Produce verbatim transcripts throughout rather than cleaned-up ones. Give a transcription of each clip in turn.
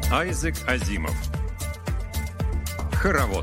Айзек Азимов. Хоровод.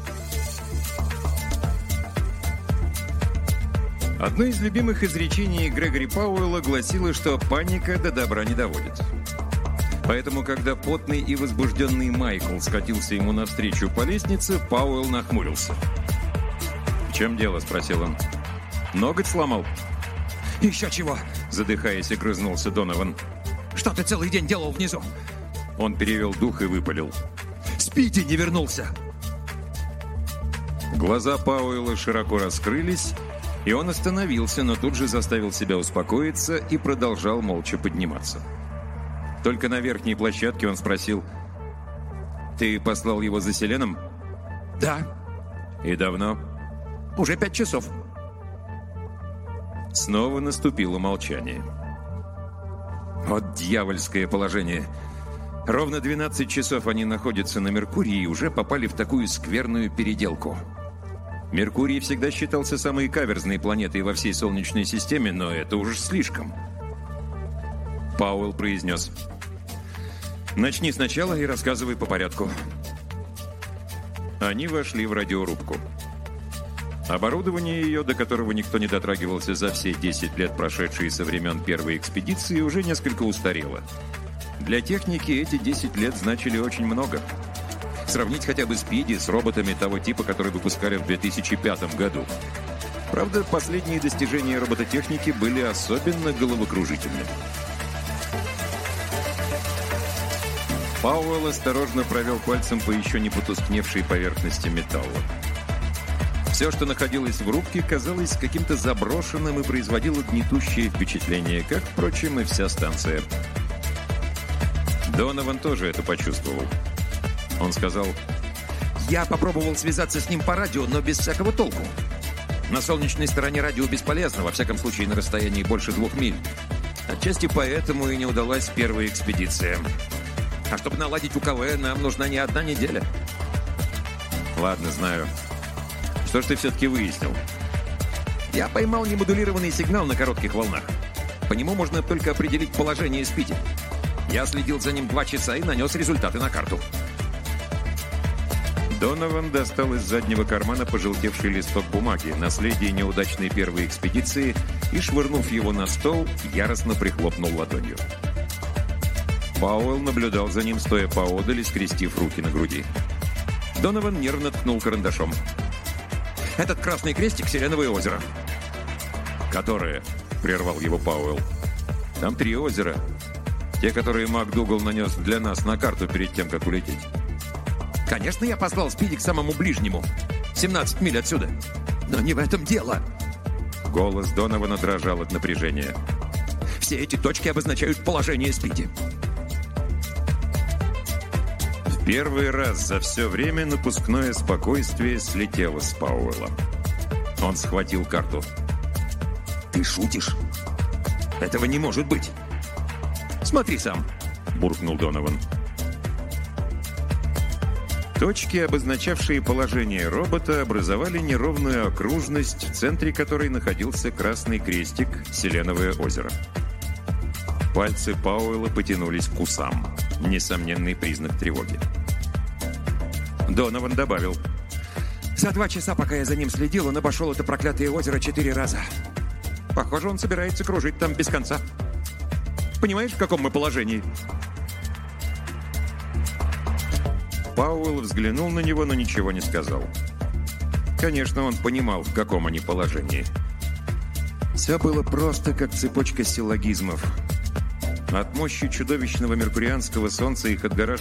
Одно из любимых изречений Грегори Пауэлла гласило, что паника до добра не доводит. Поэтому, когда потный и возбужденный Майкл скатился ему навстречу по лестнице, Пауэлл нахмурился. «В чем дело?» – спросил он. «Ноготь сломал?» «Еще чего!» – задыхаясь, огрызнулся Донован. «Что ты целый день делал внизу?» Он перевел дух и выпалил. «Спиди не вернулся!» Глаза Пауэлла широко раскрылись, и он остановился, но тут же заставил себя успокоиться и продолжал молча подниматься. Только на верхней площадке он спросил: «Ты послал его за Селеном?» «Да». «И давно?» «Уже пять часов». Снова наступило молчание. Вот дьявольское положение. Ровно двенадцать часов они находятся на Меркурии и уже попали в такую скверную переделку. Меркурий всегда считался самой каверзной планетой во всей Солнечной системе, но это уже слишком. Пауэлл произнес: «Начни сначала и рассказывай по порядку». Они вошли в радиорубку. Оборудование ее, до которого никто не дотрагивался за все десять лет, прошедшие со времен первой экспедиции, уже несколько устарело. Для техники эти десять лет значили очень много. Сравнить хотя бы Спиди с роботами того типа, который выпускали в две тысячи пятом году. Правда, последние достижения робототехники были особенно головокружительны. Пауэлл осторожно провел пальцем по еще не потускневшей поверхности металла. Все, что находилось в рубке, казалось каким-то заброшенным и производило гнетущее впечатление, как, впрочем, и вся станция. Донован тоже это почувствовал. Он сказал: «Я попробовал связаться с ним по радио, но без всякого толку. На солнечной стороне радио бесполезно, во всяком случае на расстоянии больше двух миль. Отчасти поэтому и не удалась первая экспедиция. А чтобы наладить УКВ, нам нужна не одна неделя». «Ладно, знаю. Что ж ты все-таки выяснил?» «Я поймал немодулированный сигнал на коротких волнах. По нему можно только определить положение Спиди. Я следил за ним два часа и нанес результаты на карту». Донован достал из заднего кармана пожелтевший листок бумаги, наследие неудачной первой экспедиции, и, швырнув его на стол, яростно прихлопнул ладонью. Пауэлл наблюдал за ним, стоя поодаль и скрестив руки на груди. Донован нервно ткнул карандашом. «Этот красный крестик — Селеновое озеро». «Которое?» — прервал его Пауэлл. «Там три озера. Те, которые МакДугал нанес для нас на карту перед тем, как улететь». «Конечно, я послал Спиди к самому ближнему. семнадцать миль отсюда. Но не в этом дело». Голос Донована дрожал от напряжения. «Все эти точки обозначают положение Спиди». В первый раз за все время напускное спокойствие слетело с Пауэлла. Он схватил карту. «Ты шутишь? Этого не может быть. Смотри сам», — буркнул Донован. Точки, обозначавшие положение робота, образовали неровную окружность, в центре которой находился красный крестик «Селеновое озеро». Пальцы Пауэлла потянулись к усам. Несомненный признак тревоги. Донован добавил: «За два часа, пока я за ним следил, он обошел это проклятое озеро четыре раза. Похоже, он собирается кружить там без конца. Понимаешь, в каком мы положении?» Пауэлл взглянул на него, но ничего не сказал. Конечно, он понимал, в каком они положении. Все было просто, как цепочка силлогизмов. От мощи чудовищного меркурианского солнца их отгораживало